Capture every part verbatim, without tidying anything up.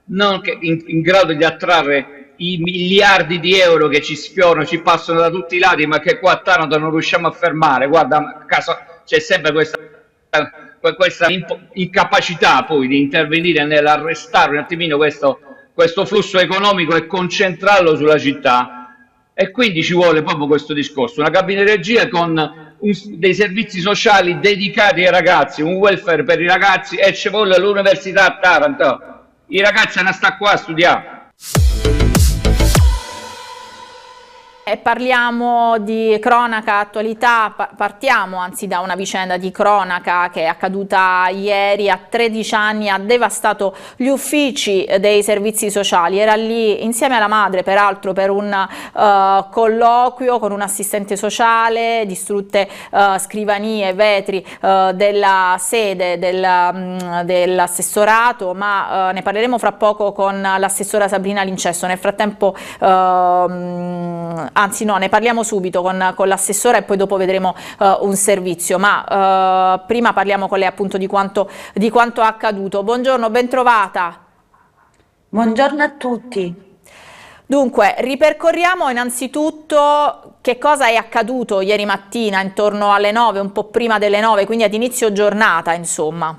non che in, in grado di attrarre i miliardi di euro che ci sfiorano, ci passano da tutti i lati, ma che qua a Taranto non riusciamo a fermare. Guarda, a caso c'è sempre questa, questa incapacità poi di intervenire nell'arrestare un attimino questo, questo flusso economico e concentrarlo sulla città. E quindi ci vuole proprio questo discorso, una cabina di regia con un, dei servizi sociali dedicati ai ragazzi, un welfare per i ragazzi, e ci vuole l'università a Taranto. I ragazzi hanno sta qua a studiare. E parliamo di cronaca, attualità, partiamo anzi da una vicenda di cronaca che è accaduta ieri. A tredici anni ha devastato gli uffici dei servizi sociali, era lì insieme alla madre peraltro per un uh, colloquio con un assistente sociale, distrutte uh, scrivanie, vetri uh, della sede del, um, dell'assessorato, ma uh, ne parleremo fra poco con l'assessora Sabrina Lincesto. Nel frattempo uh, anzi no, ne parliamo subito con, con l'assessora e poi dopo vedremo uh, un servizio, ma uh, prima parliamo con lei appunto di quanto, di quanto accaduto. Buongiorno, ben trovata. Buongiorno a tutti. Dunque, ripercorriamo innanzitutto che cosa è accaduto ieri mattina intorno alle nove, un po' prima delle nove, quindi ad inizio giornata, insomma.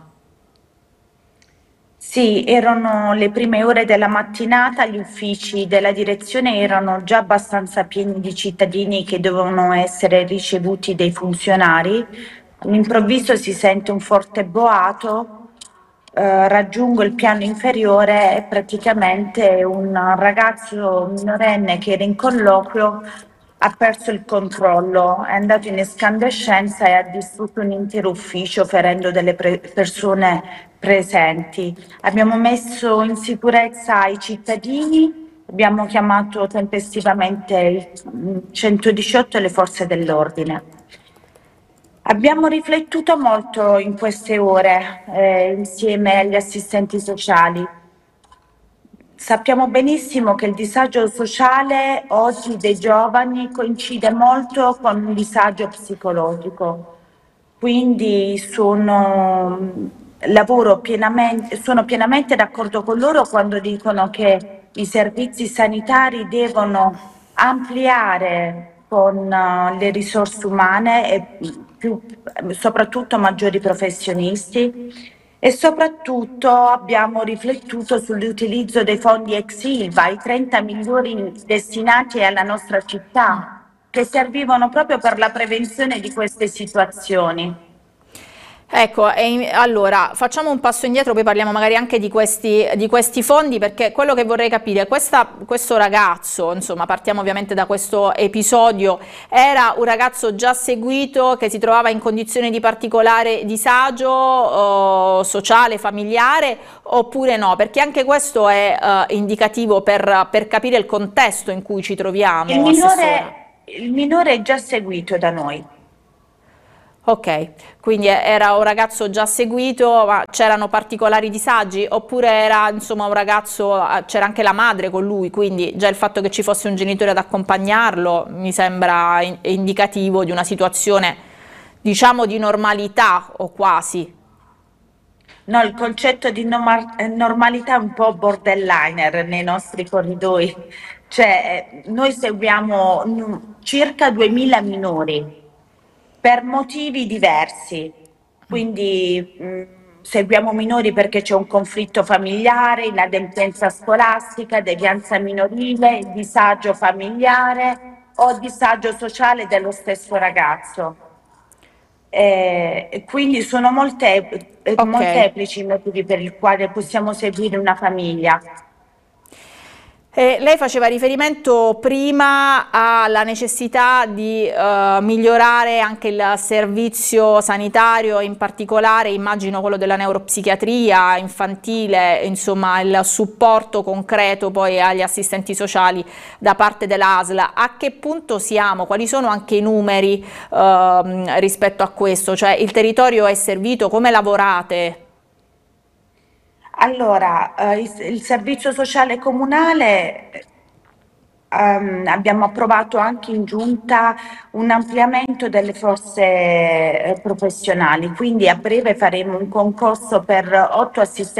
Sì, erano le prime ore della mattinata, gli uffici della direzione erano già abbastanza pieni di cittadini che dovevano essere ricevuti dai funzionari. All'improvviso si sente un forte boato, eh, raggiungo il piano inferiore e praticamente un ragazzo minorenne che era in colloquio ha perso il controllo, è andato in escandescenza e ha distrutto un intero ufficio ferendo delle pre- persone presenti. Abbiamo messo in sicurezza i cittadini, abbiamo chiamato tempestivamente il centodiciotto e le forze dell'ordine. Abbiamo riflettuto molto in queste ore eh, insieme agli assistenti sociali. Sappiamo benissimo che il disagio sociale oggi dei giovani coincide molto con un disagio psicologico, quindi sono, lavoro pienamente, sono pienamente d'accordo con loro quando dicono che i servizi sanitari devono ampliare con uh, le risorse umane e più, soprattutto maggiori professionisti. E soprattutto abbiamo riflettuto sull'utilizzo dei fondi ex Ilva, i trenta milioni destinati alla nostra città, che servivano proprio per la prevenzione di queste situazioni. Ecco, e in, allora facciamo un passo indietro, poi parliamo magari anche di questi, di questi fondi, perché quello che vorrei capire, questa, questo ragazzo, insomma partiamo ovviamente da questo episodio, era un ragazzo già seguito che si trovava in condizioni di particolare disagio eh, sociale, familiare, oppure no? Perché anche questo è eh, indicativo per, per capire il contesto in cui ci troviamo. Il minore, il minore è già seguito da noi. Ok, quindi era un ragazzo già seguito, ma c'erano particolari disagi oppure era insomma un ragazzo, c'era anche la madre con lui, quindi già il fatto che ci fosse un genitore ad accompagnarlo mi sembra in indicativo di una situazione diciamo di normalità o quasi. No, il concetto di normalità è un po' borderliner nei nostri corridoi, cioè noi seguiamo circa duemila minori per motivi diversi, quindi mh, seguiamo minori perché c'è un conflitto familiare, inadempienza scolastica, devianza minorile, disagio familiare o disagio sociale dello stesso ragazzo. Eh, quindi sono molte, eh, Ok. molteplici i motivi per il quale possiamo seguire una famiglia. Eh, lei faceva riferimento prima alla necessità di eh, migliorare anche il servizio sanitario, in particolare immagino quello della neuropsichiatria infantile, insomma il supporto concreto poi agli assistenti sociali da parte dell'A S L. A che punto siamo? Quali sono anche i numeri eh, rispetto a questo? Cioè il territorio è servito? Come lavorate? Allora, eh, il, il servizio sociale comunale ehm, abbiamo approvato anche in giunta un ampliamento delle forze eh, professionali, quindi a breve faremo un concorso per otto assistenti